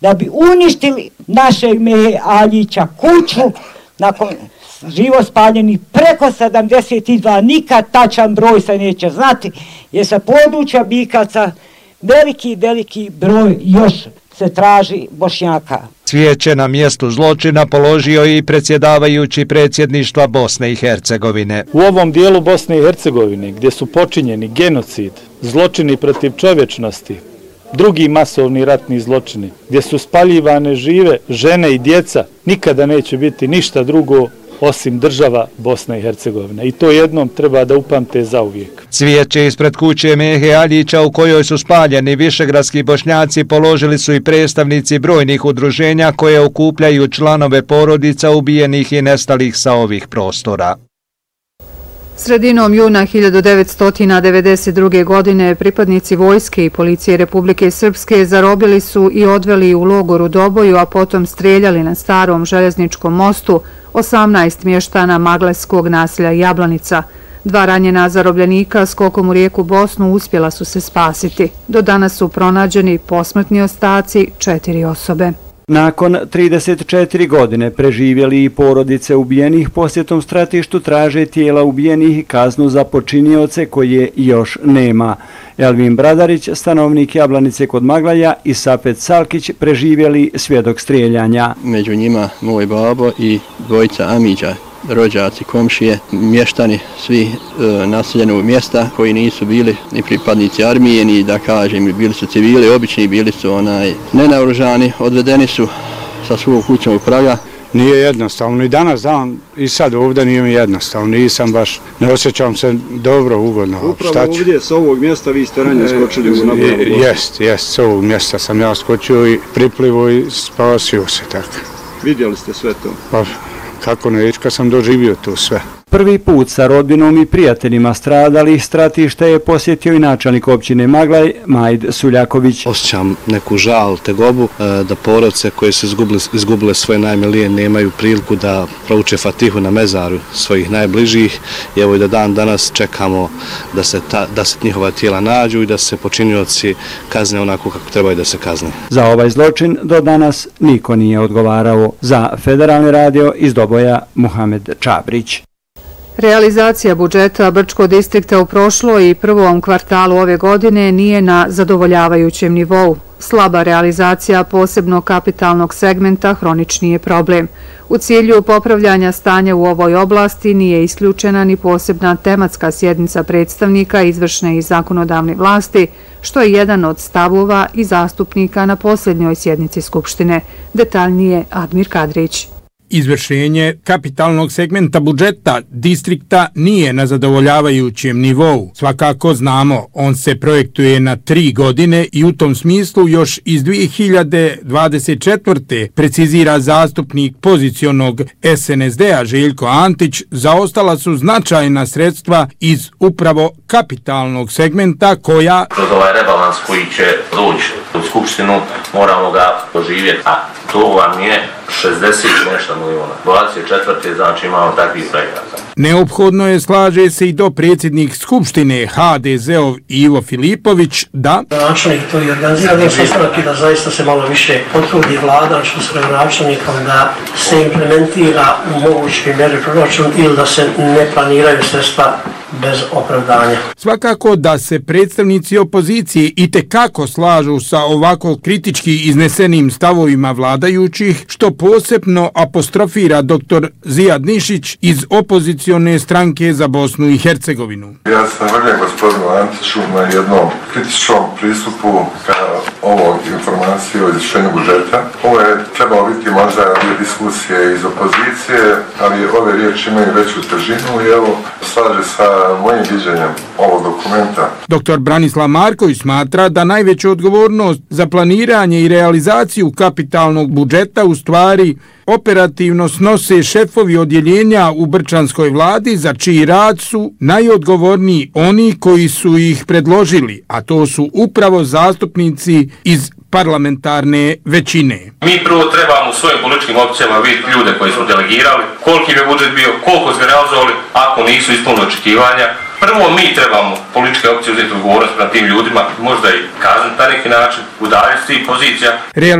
da bi uništili našeg Mehe Aljića kuću nakon živo spaljenih preko 72, nikad tačan broj se neće znati, jer sa područja Bikaca veliki broj još se traži Bošnjaka. Cvijeće na mjestu zločina položio i predsjedavajući predsjedništva Bosne i Hercegovine. U ovom dijelu Bosne i Hercegovine, gdje su počinjeni genocid, zločini protiv čovječnosti, drugi masovni ratni zločini, gdje su spaljivane žive žene i djeca, nikada neće biti ništa drugo osim država Bosna i Hercegovina. I to jednom treba da upamte zauvijek. Cvijeće ispred kuće Mehe Aljića u kojoj su spaljeni višegradski Bošnjaci položili su i predstavnici brojnih udruženja koje okupljaju članove porodica ubijenih i nestalih sa ovih prostora. Sredinom juna 1992. godine pripadnici vojske i policije Republike Srpske zarobili su i odveli u logor u Doboju, a potom streljali na starom željezničkom mostu 18 mještana magleskog naselja Jablanica. 2 ranjena zarobljenika skokom u rijeku Bosnu uspjela su se spasiti. Do danas su pronađeni posmrtni ostaci 4 osobe. Nakon 34 godine preživjeli i porodice ubijenih posjetom stratištu traže tijela ubijenih i kaznu za počinioce koje još nema. Elvin Bradarić, stanovnik Jablanice kod Maglaja, i Safet Salkić, preživjeli svjedok strijeljanja. Među njima moj babo i dvojica Amidža, rođaci, komšije, mještani svi naseljenog mjesta koji nisu bili ni pripadnici armije, ni da kažem, bili su civili, obični, bili su nenaoružani, odvedeni su sa svog kućnog praga. Nije jednostavno, i danas dan i sad ovdje nije mi jednostavno, nisam baš, ne osjećam se dobro, ugodno. Upravo ovdje s ovog mjesta vi ste ranije skočili u Naboru? Jest, s ovog mjesta sam ja skočio i priplivo i spasio se tako. Vidjeli ste sve to? Pa, kako neću, kad sam doživio to sve. Prvi put sa rodbinom i prijateljima stradalih stratišta je posjetio i načelnik općine Maglaj, Majd Suljaković. Osjećam neku žal, tegobu, da porodice koje su izgubile svoje najmilije nemaju priliku da prouče Fatihu na mezaru svojih najbližih. I evo i da dan danas čekamo da se njihova tijela nađu i da se počinioci kazne onako kako trebaju da se kazne. Za ovaj zločin do danas niko nije odgovarao. Za Federalni radio iz Doboja, Muhamed Čabrić. Realizacija budžeta Brčkog distrikta u prošloj i prvom kvartalu ove godine nije na zadovoljavajućem nivou. Slaba realizacija posebno kapitalnog segmenta hronični je problem. U cilju popravljanja stanja u ovoj oblasti nije isključena ni posebna tematska sjednica predstavnika izvršne i zakonodavne vlasti, što je jedan od stavova i zastupnika na posljednjoj sjednici Skupštine. Detaljnije Admir Kadrić. Izvršenje kapitalnog segmenta budžeta distrikta nije na zadovoljavajućem nivou. Svakako znamo, on se projektuje na 3 godine i u tom smislu još iz 2024. precizira zastupnik pozicionog SNSD-a Željko Antić, zaostala su značajna sredstva iz upravo kapitalnog segmenta koja... Kroz ovaj rebalans koji će doći u Skupštinu moramo ga doživjeti, a to vam je 60 nešto milijuna. 24. znači imamo takvih projekata. Neophodno je, slaže se i dopredsjednik Skupštine HDZ-ov Ivo Filipović, da... Načelnik to i organizirani sastanak i da zaista se malo više potrudi vlada što s načelnikom da se implementira u mogućoj mjeri proračun ili da se ne planiraju sredstva bez opravdanja. Svakako da se predstavnici opozicije itekako slažu sa ovako kritički iznesenim stavovima vladajućih, što posebno apostrofira dr. Zijad Nišić iz opozicione stranke za Bosnu i Hercegovinu. Ja se zahvaljujem gospodinu Antiću na jednom kritičnom pristupu ka ovog informacije o izvršenju budžeta. Ovo je trebalo biti možda dio diskusije iz opozicije, ali ove riječi imaju veću težinu i evo slaže sa mojim viđenjem ovog dokumenta. Dr. Branislav Marković smatra da najveću odgovornost za planiranje i realizaciju kapitalnog budžeta u stvari operativno snose šefovi odjeljenja u brčanskoj vladi, za čiji rad su najodgovorniji oni koji su ih predložili, a to su upravo zastupnici iz parlamentarne većine. Mi prvo trebamo u svojim političkim opcijama vidjeti ljude koji su delegirali, koliki bi budžet bio, koliko su ga realizovali, ako nisu ispunili očekivanja. Prvo mi trebamo političke opcije uzeti odgovornost prema tim ljudima, možda i kazniti na neki način, udaljiti pozicija.